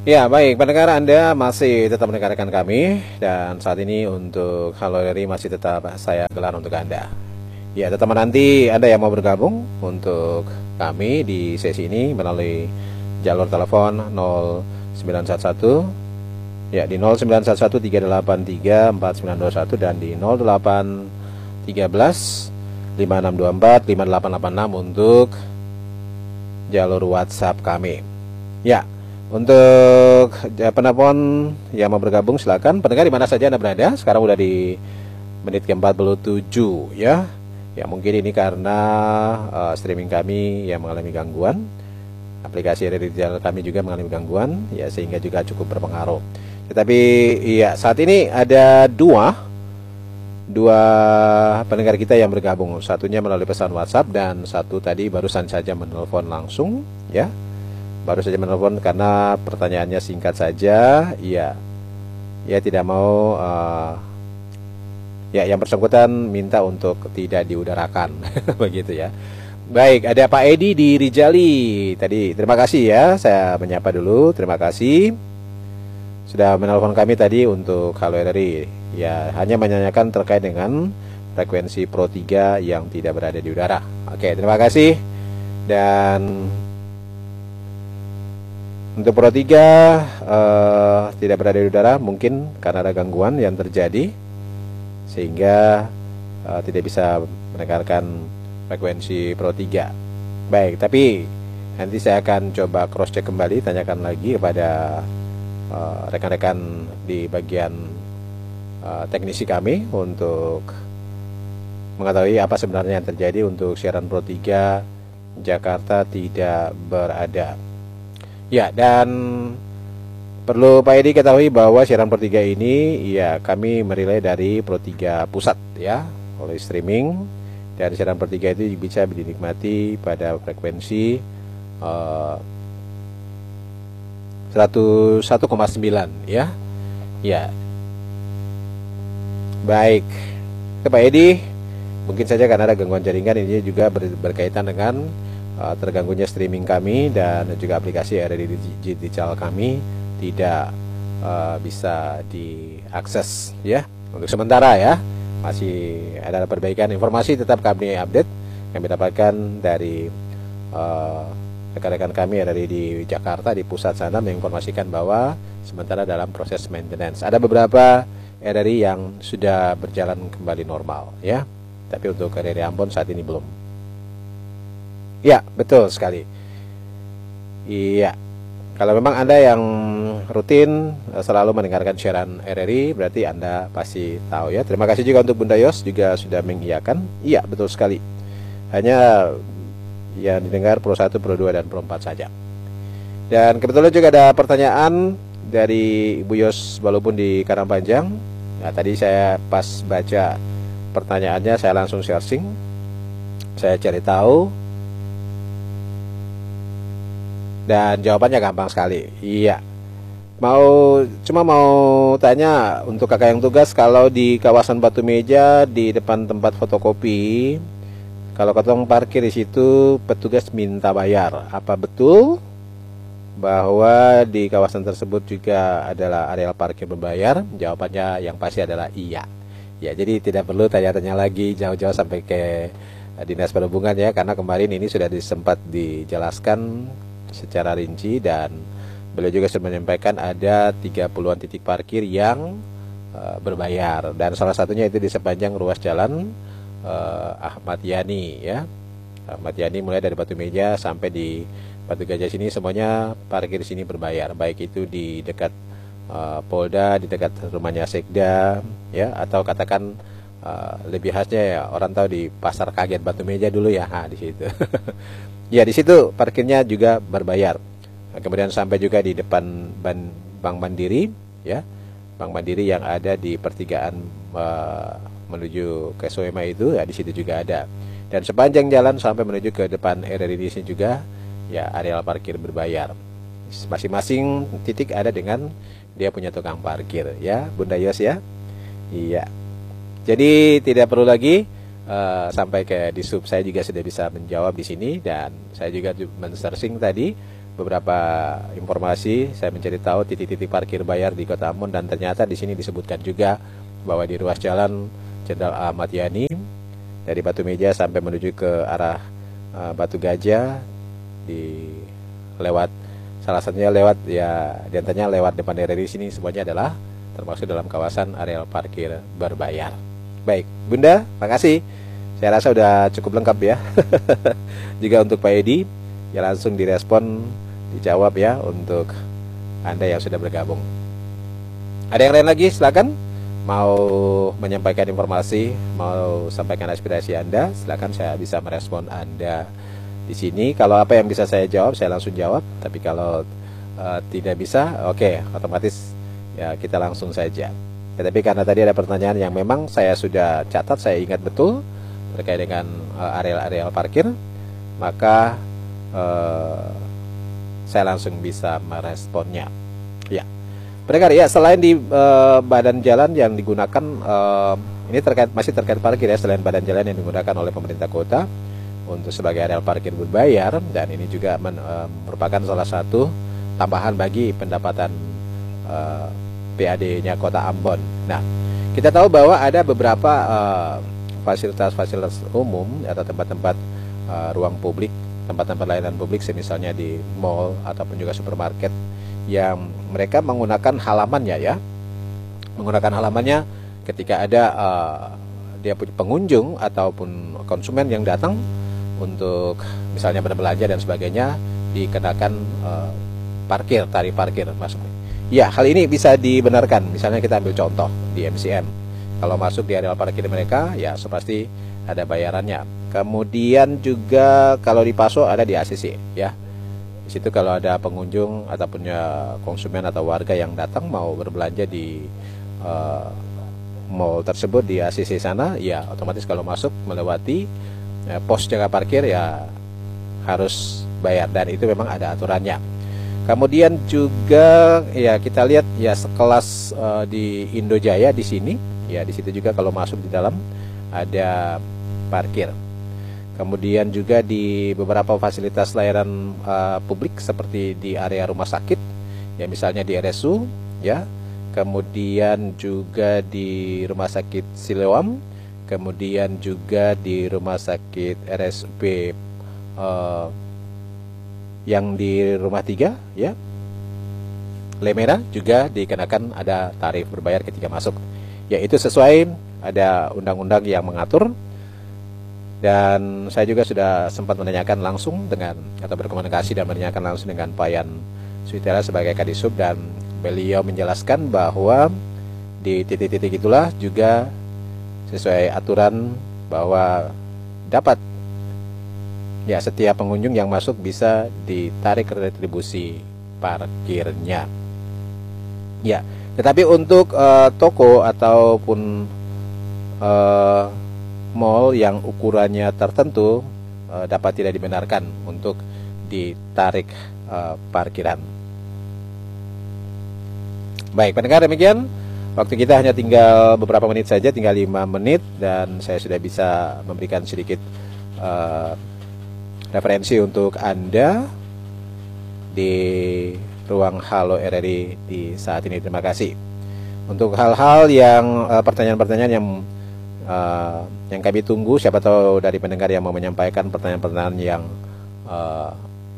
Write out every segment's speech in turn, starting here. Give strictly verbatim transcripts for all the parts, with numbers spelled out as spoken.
Ya, baik, pendengar Anda masih tetap mendengarkan kami. Dan saat ini untuk Halo R I masih tetap saya gelar untuk Anda. Ya, tetap menanti Anda yang mau bergabung untuk kami di sesi ini melalui jalur telepon nol sembilan satu satu, ya, di nol sembilan satu satu tiga delapan tiga empat sembilan dua satu dan di nol delapan tiga belas lima enam dua empat lima delapan delapan enam untuk jalur WhatsApp kami. Ya, untuk penelpon yang mau bergabung silakan. Pendengar di mana saja Anda berada. Sekarang udah di menit ke empat puluh tujuh ya. Ya mungkin ini karena uh, streaming kami yang mengalami gangguan. Aplikasi dari channel kami juga mengalami gangguan ya, sehingga juga cukup berpengaruh. Tetapi iya, saat ini ada dua dua pendengar kita yang bergabung. Satunya melalui pesan WhatsApp dan satu tadi barusan saja menelpon langsung ya. Baru saja menelpon karena pertanyaannya singkat saja. Iya, ya tidak mau uh, ya yang bersangkutan minta untuk tidak diudarakan begitu ya. Baik, ada Pak Edi di Rijali tadi. Terima kasih ya, saya menyapa dulu. Terima kasih sudah menelpon kami tadi untuk Halo R I. Ya, hanya menanyakan terkait dengan frekuensi Pro tiga yang tidak berada di udara. Oke, terima kasih. Dan untuk Pro tiga uh, tidak berada di udara mungkin karena ada gangguan yang terjadi sehingga uh, tidak bisa mendengarkan frekuensi Pro tiga. Baik, tapi nanti saya akan coba cross check kembali, tanyakan lagi kepada rekan-rekan uh, di bagian uh, teknisi kami untuk mengetahui apa sebenarnya yang terjadi untuk siaran Pro tiga Jakarta tidak berada. Ya, dan perlu Pak Edi ketahui bahwa siaran Pro tiga ini ya kami merilai dari Pro tiga Pusat ya, oleh streaming. Dan siaran Pro tiga itu bisa dinikmati pada frekuensi uh, seratus satu koma sembilan ya. Ya. Baik. Ke Pak Edi, mungkin saja karena ada gangguan jaringan ini juga ber berkaitan dengan Uh, terganggunya streaming kami dan juga aplikasi yang ada di digital kami tidak uh, bisa diakses ya untuk sementara ya. Masih ada perbaikan, informasi tetap kami update, kami dapatkan dari rekan-rekan uh, kami yang ada di Jakarta di pusat sana menginformasikan bahwa sementara dalam proses maintenance. Ada beberapa R R I yang sudah berjalan kembali normal ya, tapi untuk R R I Ambon saat ini belum. Ya, betul sekali. Iya. Kalau memang Anda yang rutin selalu mendengarkan siaran R R I, berarti Anda pasti tahu ya. Terima kasih juga untuk Bunda Yos juga sudah mengiyakan. Iya, betul sekali. Hanya yang didengar Pro satu, Pro dua dan Pro empat saja. Dan kebetulan juga ada pertanyaan dari Ibu Yos walaupun di Karangpanjang. Nah, tadi saya pas baca pertanyaannya saya langsung searching. Saya cari tahu. Dan jawabannya gampang sekali. Iya. Mau cuma mau tanya untuk kakak yang tugas, kalau di kawasan Batu Meja di depan tempat fotokopi, kalau ketong parkir di situ petugas minta bayar. Apa betul bahwa di kawasan tersebut juga adalah area parkir berbayar? Jawabannya yang pasti adalah iya. Ya, jadi tidak perlu tanya-tanya lagi jauh-jauh sampai ke Dinas Perhubungan ya, karena kemarin ini sudah disempat dijelaskan secara rinci dan beliau juga sudah menyampaikan ada tiga puluhan titik parkir yang uh, berbayar dan salah satunya itu di sepanjang ruas jalan uh, Ahmad Yani ya. Ahmad Yani mulai dari Batu Meja sampai di Batu Gajah sini semuanya parkir sini berbayar, baik itu di dekat uh, Polda, di dekat rumahnya Sekda ya, atau katakan uh, lebih khasnya ya orang tahu di Pasar Kaget Batu Meja dulu ya, ha, di situ. Ya, di situ parkirnya juga berbayar. Nah, kemudian sampai juga di depan Ban Bank Mandiri, ya, Bank Mandiri yang ada di pertigaan uh, menuju ke Soema itu, ya di situ juga ada. Dan sepanjang jalan sampai menuju ke depan R R I di sini juga, ya areal parkir berbayar. Masing-masing titik ada dengan dia punya tukang parkir, ya, Bunda Yos ya. Iya. Jadi tidak perlu lagi. Uh, sampai ke di sub saya juga sudah bisa menjawab di sini dan saya juga men-searching tadi beberapa informasi, saya mencari tahu titik-titik parkir bayar di Kota Ambon, dan ternyata di sini disebutkan juga bahwa di ruas jalan Jenderal Ahmad Yani dari Batu Meja sampai menuju ke arah uh, Batu Gajah, di lewat salah satunya lewat ya diantaranya lewat depan daerah di sini, semuanya adalah termasuk dalam kawasan areal parkir berbayar. Baik, Bunda, makasih. Saya rasa udah cukup lengkap ya. Juga untuk Pak Edi, ya langsung direspon, dijawab ya untuk Anda yang sudah bergabung. Ada yang lain lagi? Silakan. Mau menyampaikan informasi, mau sampaikan aspirasi Anda, silakan, saya bisa merespon Anda di sini. Kalau apa yang bisa saya jawab, saya langsung jawab. Tapi kalau uh, tidak bisa, oke, okay, otomatis ya kita langsung saja. Ya, tapi karena tadi ada pertanyaan yang memang saya sudah catat, saya ingat betul terkait dengan uh, areal-areal parkir, maka uh, saya langsung bisa meresponnya. Ya, pendengar ya, selain di uh, badan jalan yang digunakan, uh, ini terkait masih terkait parkir ya, selain badan jalan yang digunakan oleh pemerintah kota untuk sebagai areal parkir berbayar, dan ini juga men, uh, merupakan salah satu tambahan bagi pendapatan uh, P A D-nya Kota Ambon. Nah, kita tahu bahwa ada beberapa fasilitas-fasilitas uh, umum atau tempat-tempat uh, ruang publik, tempat-tempat layanan publik, misalnya di mall ataupun juga supermarket, yang mereka menggunakan halamannya ya, menggunakan halamannya ketika ada uh, dia punya pengunjung ataupun konsumen yang datang untuk misalnya berbelanja dan sebagainya, dikenakan uh, parkir, tarif parkir masuk. Ya, hal ini bisa dibenarkan. Misalnya kita ambil contoh di M C M, kalau masuk di areal parkir mereka, ya pasti ada bayarannya. Kemudian juga kalau di Paso ada di A C C, ya. Di situ kalau ada pengunjung ataupun ya konsumen atau warga yang datang mau berbelanja di uh, mall tersebut di A C C sana, ya otomatis kalau masuk melewati ya, pos jaga parkir ya harus bayar, dan itu memang ada aturannya. Kemudian juga ya kita lihat ya sekelas uh, di Indojaya di sini, ya di situ juga kalau masuk di dalam ada parkir. Kemudian juga di beberapa fasilitas layanan uh, publik seperti di area rumah sakit, ya misalnya di R S U, ya. Kemudian juga di rumah sakit Siloam, kemudian juga di rumah sakit R S P uh, yang di rumah tiga, ya, Lemera, juga dikenakan ada tarif berbayar ketika masuk. Ya itu sesuai ada undang-undang yang mengatur. Dan saya juga sudah sempat menanyakan langsung dengan atau berkomunikasi dan menanyakan langsung dengan Pak Yan Suitera sebagai Kadisub, dan beliau menjelaskan bahwa di titik-titik itulah juga sesuai aturan bahwa dapat ya setiap pengunjung yang masuk bisa ditarik retribusi parkirnya. Ya, tetapi untuk uh, toko ataupun uh, mall yang ukurannya tertentu uh, dapat tidak dibenarkan untuk ditarik uh, parkiran. Baik, pendengar, demikian waktu kita hanya tinggal beberapa menit saja, tinggal lima menit, dan saya sudah bisa memberikan sedikit uh, referensi untuk Anda di ruang Halo R R I di saat ini. Terima kasih untuk hal-hal yang uh, pertanyaan-pertanyaan yang uh, yang kami tunggu. Siapa tahu dari pendengar yang mau menyampaikan pertanyaan-pertanyaan yang uh,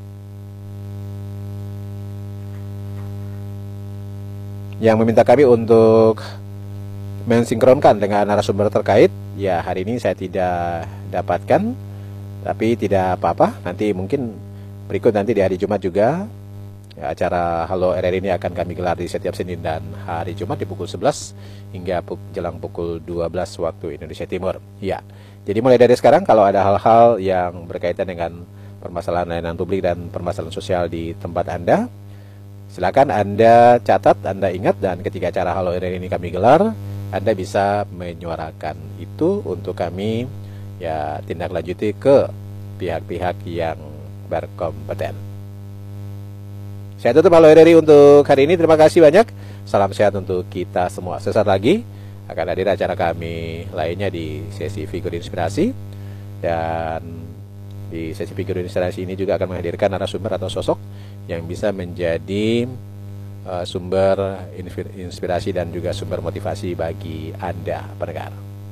yang meminta kami untuk mensinkronkan dengan narasumber terkait. Ya, hari ini saya tidak dapatkan. Tapi tidak apa-apa, nanti mungkin berikut nanti di hari Jumat juga ya, acara Halo R R I ini akan kami gelar di setiap Senin dan hari Jumat di pukul sebelas hingga puk jelang pukul dua belas waktu Indonesia Timur. Ya, jadi mulai dari sekarang kalau ada hal-hal yang berkaitan dengan permasalahan layanan publik dan permasalahan sosial di tempat Anda, silakan Anda catat, Anda ingat, dan ketika acara Halo R R I ini kami gelar, Anda bisa menyuarakan itu untuk kami ya tindak lanjuti ke pihak-pihak yang berkompeten. Saya tutup Halo R R I untuk hari ini. Terima kasih banyak. Salam sehat untuk kita semua. Sesaat lagi akan hadir acara kami lainnya di sesi figur inspirasi, dan di sesi figur inspirasi ini juga akan menghadirkan narasumber atau sosok yang bisa menjadi uh, sumber inspirasi dan juga sumber motivasi bagi Anda pendengar.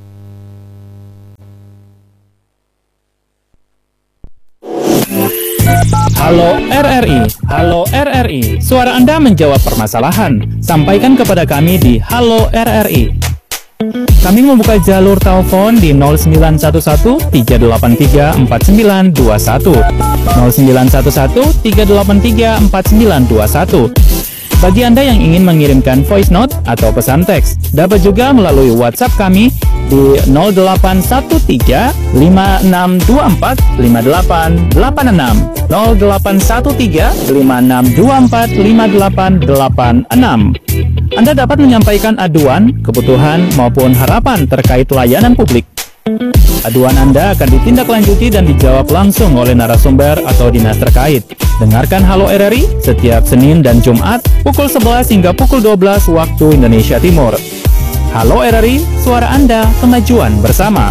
Halo R R I, halo R R I, suara Anda menjawab permasalahan. Sampaikan kepada kami di Halo R R I. Kami membuka jalur telepon di nol sembilan satu satu tiga delapan tiga empat sembilan dua satu, nol sembilan satu satu tiga delapan tiga empat sembilan dua satu. Bagi Anda yang ingin mengirimkan voice note atau pesan teks, dapat juga melalui WhatsApp kami di nol delapan satu tiga lima enam dua empat lima delapan delapan enam, nol delapan satu tiga lima enam dua empat lima delapan delapan enam. Anda dapat menyampaikan aduan, kebutuhan, maupun harapan terkait layanan publik. Aduan Anda akan ditindaklanjuti dan dijawab langsung oleh narasumber atau dinas terkait. Dengarkan Halo R R I setiap Senin dan Jumat pukul sebelas hingga pukul dua belas waktu Indonesia Timur. Halo R R I, suara Anda, kemajuan bersama.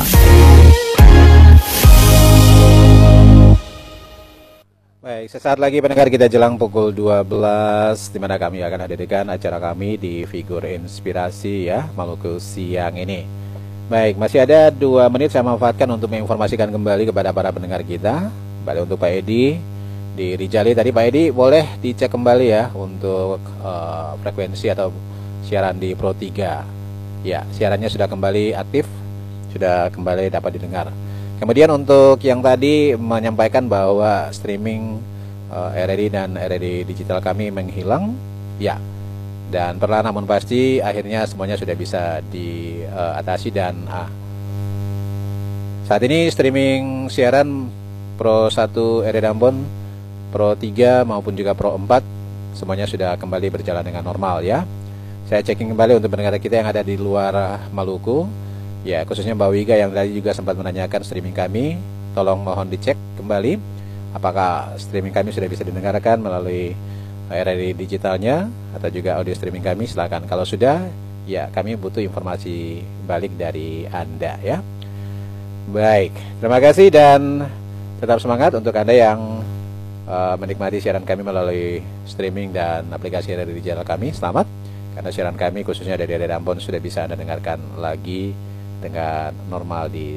Baik, sesaat lagi pendengar kita jelang pukul dua belas, di mana kami akan hadirkan acara kami di Figur Inspirasi ya, Maluku siang ini. Baik, masih ada dua menit saya manfaatkan untuk menginformasikan kembali kepada para pendengar kita. Kembali untuk Pak Edi di Rijali tadi, Pak Edi boleh dicek kembali ya untuk uh, frekuensi atau siaran di Pro tiga. Ya, siarannya sudah kembali aktif, sudah kembali dapat didengar. Kemudian untuk yang tadi menyampaikan bahwa streaming uh, R R I dan R R I digital kami menghilang, ya. Dan perlahan namun pasti akhirnya semuanya sudah bisa diatasi uh, dan ah, saat ini streaming siaran Pro satu R R I Ambon, Pro tiga maupun juga Pro empat semuanya sudah kembali berjalan dengan normal ya. Saya checking kembali untuk pendengar kita yang ada di luar Maluku. Ya, khususnya Mbak Wiga yang tadi juga sempat menanyakan streaming kami, tolong mohon dicek kembali apakah streaming kami sudah bisa didengarkan melalui R R I digitalnya atau juga audio streaming kami. Silakan kalau sudah, ya kami butuh informasi balik dari Anda ya. Baik, terima kasih dan tetap semangat untuk Anda yang uh, menikmati siaran kami melalui streaming dan aplikasi R R I digital kami. Selamat, karena siaran kami khususnya dari R R I Ambon sudah bisa Anda dengarkan lagi dengan normal di